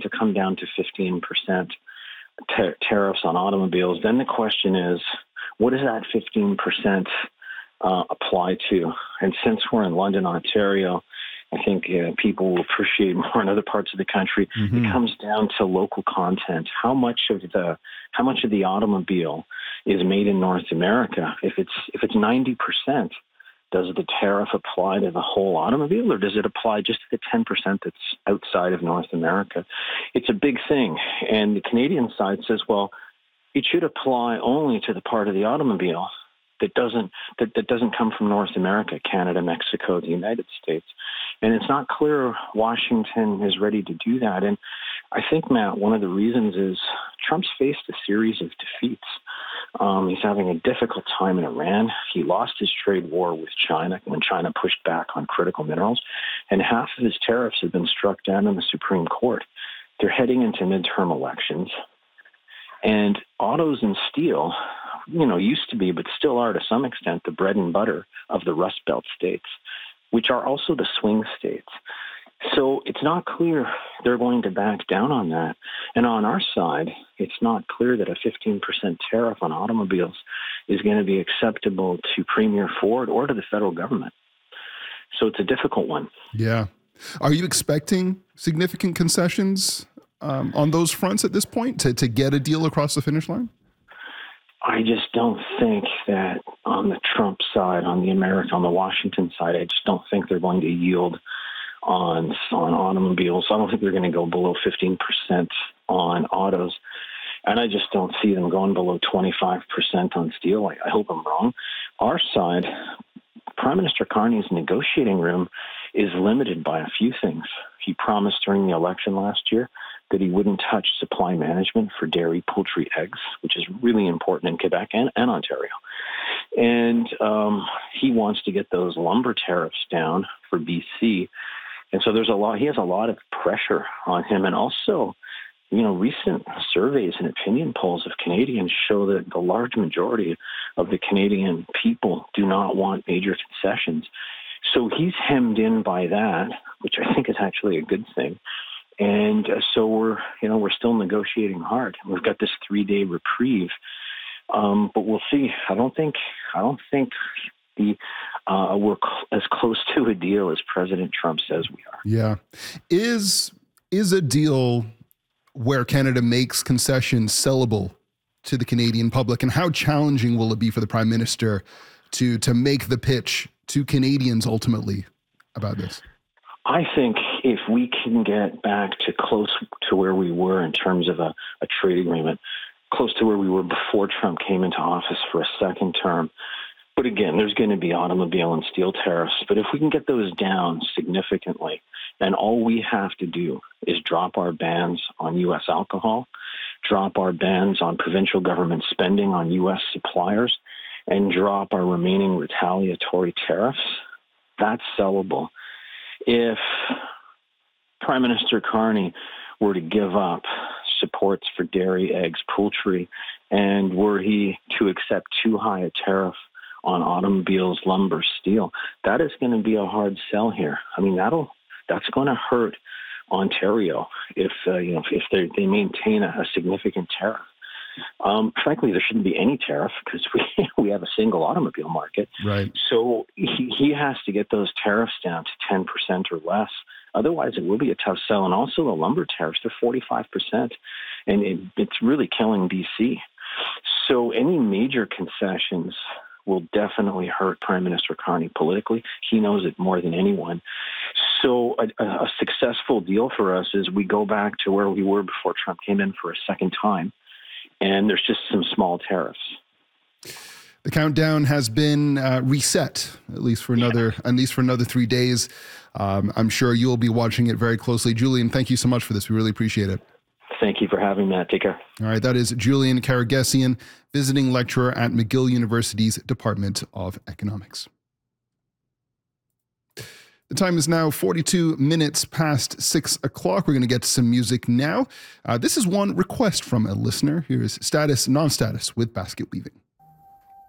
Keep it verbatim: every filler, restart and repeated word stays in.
to come down to fifteen percent tar- tariffs on automobiles, then the question is, what does that fifteen percent uh, apply to? And since we're in London, Ontario, I think uh, people will appreciate more in other parts of the country. Mm-hmm. It comes down to local content. How much of the how much of the automobile is made in North America? If it's if it's ninety percent, does the tariff apply to the whole automobile, or does it apply just to the ten percent that's outside of North America? It's a big thing, and the Canadian side says, well, it should apply only to the part of the automobile that doesn't that, that doesn't come from North America, Canada, Mexico, the United States. And it's not clear Washington is ready to do that. And I think, Matt, one of the reasons is Trump's faced a series of defeats. Um, he's having a difficult time in Iran. He lost his trade war with China when China pushed back on critical minerals. And half of his tariffs have been struck down in the Supreme Court. They're heading into midterm elections. And autos and steel, you know, used to be, but still are to some extent, the bread and butter of the Rust Belt states, which are also the swing states. So it's not clear they're going to back down on that. And on our side, it's not clear that a fifteen percent tariff on automobiles is going to be acceptable to Premier Ford or to the federal government. So it's a difficult one. Yeah. Are you expecting significant concessions um, on those fronts at this point to, to get a deal across the finish line? I just don't think that on the Trump side, on the American, on the Washington side, I just don't think they're going to yield on on automobiles. I don't think they're going to go below fifteen percent on autos. And I just don't see them going below twenty-five percent on steel. I, I hope I'm wrong. Our side, Prime Minister Carney's negotiating room is limited by a few things. He promised during the election last year that he wouldn't touch supply management for dairy, poultry, eggs, which is really important in Quebec and, and Ontario. And um, he wants to get those lumber tariffs down for B C. And so there's a lot, he has a lot of pressure on him. And also, you know, recent surveys and opinion polls of Canadians show that the large majority of the Canadian people do not want major concessions. So he's hemmed in by that, which I think is actually a good thing. And uh, so we're, you know, we're still negotiating hard. We've got this three-day reprieve, um, but we'll see. I don't think, I don't think the uh, we're cl- as close to a deal as President Trump says we are. Yeah, is is a deal where Canada makes concessions sellable to the Canadian public, and how challenging will it be for the Prime Minister to to make the pitch to Canadians ultimately about this? I think if we can get back to close to where we were in terms of a, a trade agreement, close to where we were before Trump came into office for a second term, but again, there's going to be automobile and steel tariffs, but if we can get those down significantly, then all we have to do is drop our bans on U S alcohol, drop our bans on provincial government spending on U S suppliers, and drop our remaining retaliatory tariffs. That's sellable. If Prime Minister Carney were to give up supports for dairy, eggs, poultry, and were he to accept too high a tariff on automobiles, lumber, steel, that is going to be a hard sell here. I mean, that'll that's going to hurt Ontario if uh, you know if they they maintain a, a significant tariff. Um, frankly, there shouldn't be any tariff because we we have a single automobile market. Right. So he, he has to get those tariffs down to ten percent or less. Otherwise, it will be a tough sell. And also the lumber tariffs, they're forty-five percent. And it, it's really killing B C. So any major concessions will definitely hurt Prime Minister Carney politically. He knows it more than anyone. So a, a successful deal for us is we go back to where we were before Trump came in for a second time. And there's just some small tariffs. The countdown has been uh, reset, at least for another, yeah. at least for another three days. Um, I'm sure you'll be watching it very closely. Julian, thank you so much for this. We really appreciate it. Thank you for having me. Take care. All right, that is Julian Karagesian, visiting lecturer at McGill University's Department of Economics. The time is now forty-two minutes past six o'clock. We're going to get to some music now. Uh, this is one request from a listener. Here is Status Non-Status with Basket Weaving.